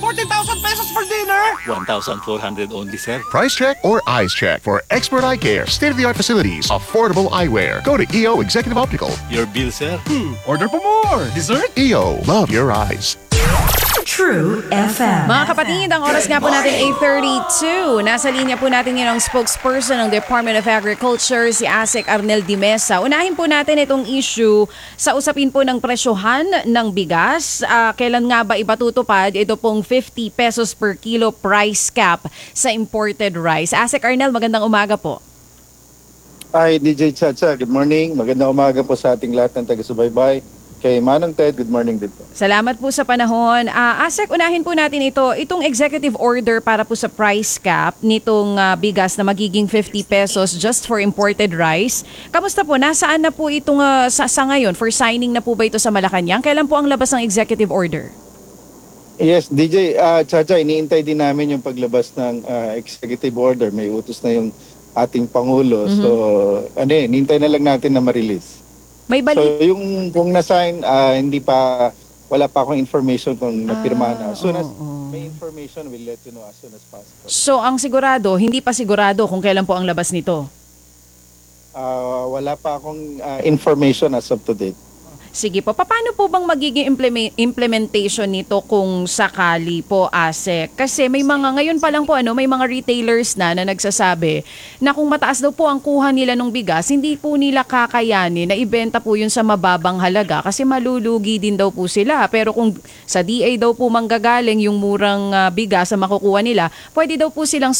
40,000 pesos for dinner? 1,400 only, sir. Price check or eyes check for expert eye care, state-of-the-art facilities, affordable eyewear. Go to EO Executive Optical. Your bill, sir. Order pa more. Dessert? EO, love your eyes. True FM. Mga kapatid, ang oras nga po natin 8:32. Nasa linya po natin ngayon ang spokesperson ng Department of Agriculture, si Asek Arnel Dimesa. Unahin po natin itong issue sa usapin po ng presyohan ng bigas. Kailan nga ba ipatutupad ito pong 50 pesos per kilo price cap sa imported rice? Asek Arnel, magandang umaga po. Hi, DJ Chacha. Good morning. Magandang umaga po sa ating lahat ng taga-subaybay. Kay Manong Ted, good morning din po. Salamat po sa panahon. Asek, unahin po natin itong executive order para po sa price cap nitong bigas na magiging 50 pesos just for imported rice. Kamusta po? Nasaan na po itong sa ngayon? For signing na po ba ito sa Malacanang? Kailan po ang labas ng executive order? Yes, DJ Chacha, iniintay din namin yung paglabas ng executive order. May utos na yung ating Pangulo. So, hinintay na lang natin na ma-release. May So, yung kung na-sign, wala pa akong information kung napirmahan na. As soon as may information, we'll let you know as soon as possible. So, ang sigurado, hindi pa sigurado kung kailan po ang labas nito? Wala pa akong information as of today. Sige po, paano po bang magiging implementation nito kung sakali po, Asek? Kasi may mga, ngayon pa lang po, may mga retailers na nagsasabi na kung mataas daw po ang kuha nila ng bigas, hindi po nila kakayanin na ibenta po yun sa mababang halaga kasi malulugi din daw po sila. Pero kung sa DA daw po manggagaling yung murang bigas na makukuha nila, pwede daw po silang